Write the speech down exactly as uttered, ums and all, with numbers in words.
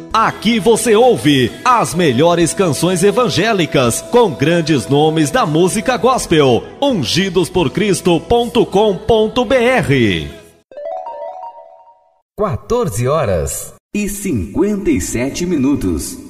Aqui você ouve as melhores canções evangélicas com grandes nomes da música gospel. ungidos por cristo ponto com ponto b r. quatorze horas e cinquenta e sete minutos.